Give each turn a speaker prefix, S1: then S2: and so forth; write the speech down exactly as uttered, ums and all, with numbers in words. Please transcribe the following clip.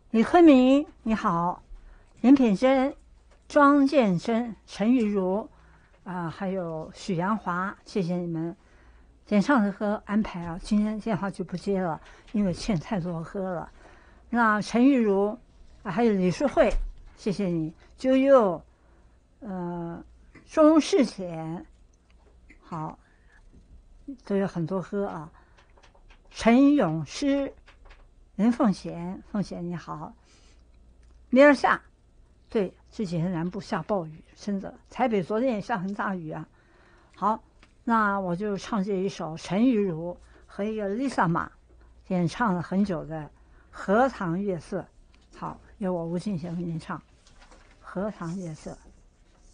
S1: 李坤明你好，任品珍、庄建真、陈玉茹啊、还有许阳华，谢谢你们点唱的歌安排啊。今天电话就不接了，因为欠太多喝了。那陈玉茹啊，还有李淑慧，谢谢你。啾啾，呃，钟世浅，好，都有很多歌啊。陈咏诗、任凤贤，凤贤你好。明儿下，对，这几天南部下暴雨，真的，台北昨天也下很大雨啊。好，那我就唱这一首陈玉茹和一个 Lisa 马演唱了很久的《荷塘月色》。好，由我吴敬贤为您唱《荷塘月色》。